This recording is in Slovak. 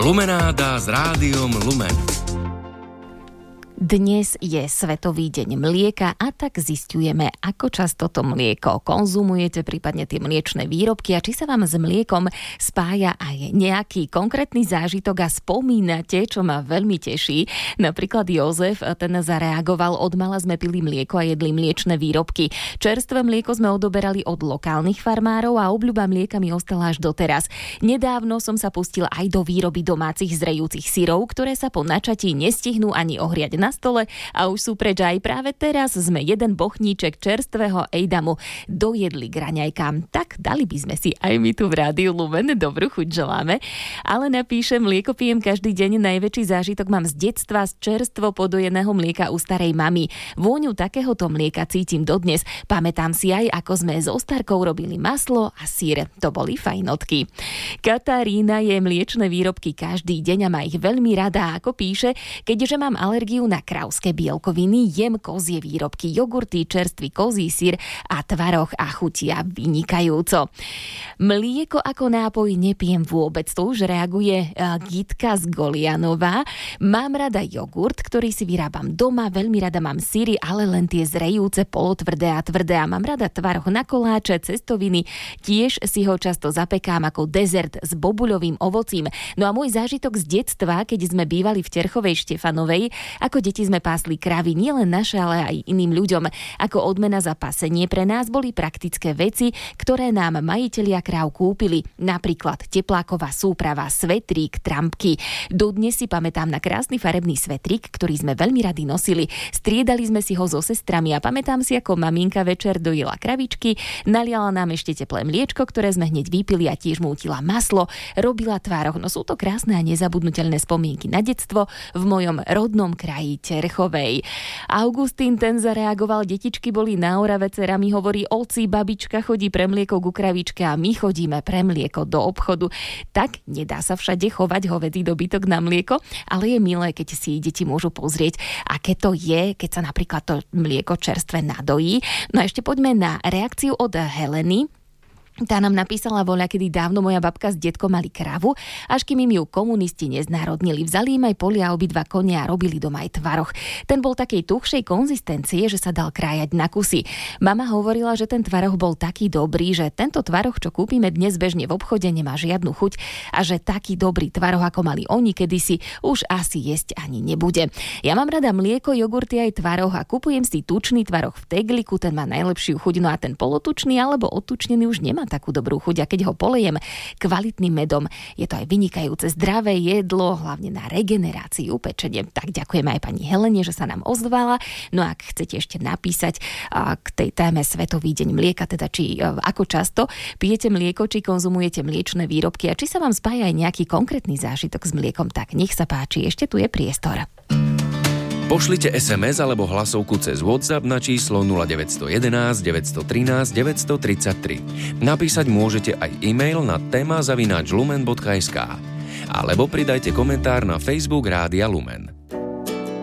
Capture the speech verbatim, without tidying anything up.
Lumenáda s rádiom Lumen. Dnes je Svetový deň mlieka a tak zisťujeme, ako často to mlieko konzumujete, prípadne tie mliečne výrobky a či sa vám s mliekom spája aj nejaký konkrétny zážitok a spomínate, čo ma veľmi teší. Napríklad Jozef, ten zareagoval: odmala sme pili mlieko a jedli mliečne výrobky. Čerstvé mlieko sme odoberali od lokálnych farmárov a obľuba mlieka mi ostala až doteraz. Nedávno som sa pustil aj do výroby domácich zrejúcich syrov, ktoré sa po načatí nestihnú ani ohriať na stole a už sú preč. Aj práve teraz sme jeden bochníček čerstvého ejdamu dojedli k raňajkám. Tak dali by sme si aj my tu v Rádiu Lumen. Dobrú chuť želáme. Ale napíše: mlieko pijem každý deň, najväčší zážitok mám z detstva, z čerstvo podojeného mlieka u starej mamy. Vôňu takéhoto mlieka cítim dodnes. Pamätám si aj, ako sme so starkou robili maslo a syr. To boli fajnotky. Katarína je mliečne výrobky každý deň a má ich veľmi rada. Ako píše: keďže mám alergiu na krávské bielkoviny, jem kozie výrobky, jogurty, čerstvý kozí syr a tvaroh a chutia vynikajúco. Mlieko ako nápoj nepijem vôbec, to už reaguje Gitka z Golianova. Mám rada jogurt, ktorý si vyrábam doma, veľmi rada mám syry, ale len tie zrejúce, polotvrdé a tvrdé. A mám rada tvaroh na koláče, cestoviny, tiež si ho často zapekám ako dezert s bobuľovým ovocím. No a môj zážitok z detstva, keď sme bývali v Terchovej Štefanovej, ako deti sme pásli kravy, nielen naše, ale aj iným ľuďom. Ako odmena za pasenie pre nás boli praktické veci, ktoré nám majitelia kráv kúpili. Napríklad tepláková súprava, svetrík, trampky. Dodnes si pamätám na krásny farebný svetrík, ktorý sme veľmi radi nosili. Striedali sme si ho so sestrami a pamätám si, ako maminka večer dojila kravičky, naliala nám ešte teplé mliečko, ktoré sme hneď vypili, a tiež mútila maslo, robila tvároch. No sú to krásne a nezabudnuteľné spomienky na detstvo v mojom rodnom kraji Terchovej. Augustín, ten zareagoval: detičky boli na Orave, dcera mi hovorí: oci, babička chodí pre mlieko ku kravičke a my chodíme pre mlieko do obchodu. Tak nedá sa všade chovať hovädzí dobytok na mlieko, ale je milé, keď si deti môžu pozrieť, aké to je, keď sa napríklad to mlieko čerstvé nadojí. No a ešte poďme na reakciu od Heleny. Tá nám napísala: voľa, kedy dávno moja babka s detkom mali kravu, až kým im ju komunisti neznárodnili. Vzali im aj polia obidva konia a robili doma aj tvaroh. Ten bol takej tuhšej konzistencie, že sa dal krájať na kusy. Mama hovorila, že ten tvaroh bol taký dobrý, že tento tvaroh, čo kúpime dnes bežne v obchode, nemá žiadnu chuť a že taký dobrý tvaroh, ako mali oni kedysi, už asi jesť ani nebude. Ja mám rada mlieko, jogurty aj tvaroh a kupujem si tučný tvaroh v tegliku, ten má najlepšiu chuť, no a ten polotučný alebo odtučnený už nemá takú dobrú chuť, a keď ho polejem kvalitným medom, je to aj vynikajúce zdravé jedlo, hlavne na regeneráciu pečenie. Tak ďakujeme aj pani Helene, že sa nám ozvala. No a ak chcete ešte napísať k tej téme Svetový deň mlieka, teda či ako často pijete mlieko, či konzumujete mliečne výrobky a či sa vám spája aj nejaký konkrétny zážitok s mliekom, tak nech sa páči, ešte tu je priestor. Pošlite es em es alebo hlasovku cez WhatsApp na číslo nula deväť jedna jedna, deväť jedna tri, deväť tri tri. Napísať môžete aj e-mail na téma zavináč lumen bodka es ká alebo pridajte komentár na Facebook Rádia Lumen.